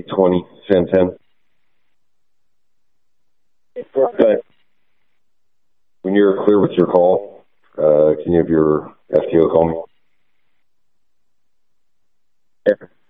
820 San 10. Okay. When you're clear with your call, can you have your FTO call me? Yeah.